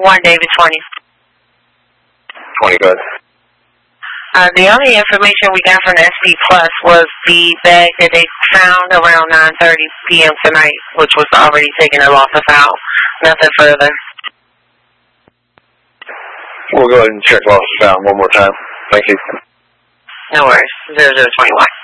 1 David 20. 20, go ahead. The only information we got from SD Plus was the bag that they found around 9:30 p.m. tonight, which was already taking a loss of foul. Nothing further. We'll go ahead and check loss of found one more time. Thank you. No worries. 0021.